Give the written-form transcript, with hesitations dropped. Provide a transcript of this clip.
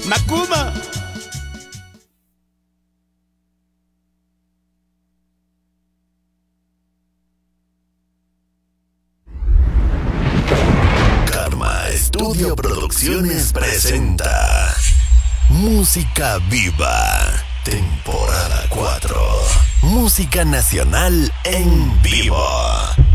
Macuma. Karma Estudio Producciones presenta Música Viva, temporada 4. Música nacional en vivo.